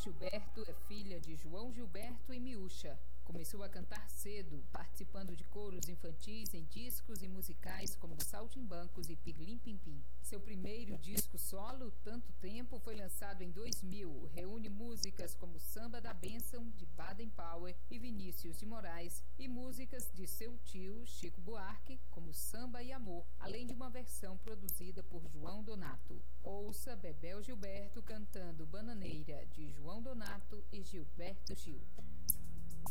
Gilberto é filha de João Gilberto e Miúcha. Começou a cantar cedo, participando de coros infantis em discos e musicais como Saltimbancos e Pirlim Pim Pim. Seu primeiro disco solo, Tanto Tempo, foi lançado em 2000. Reúne músicas como Samba da Bênção, de Baden Powell e Vinícius de Moraes, e músicas de seu tio, Chico Buarque, como Samba e Amor, além de uma versão produzida por João Donato. Ouça Bebel Gilberto cantando Bananeira, de João Donato e Gilberto Gil.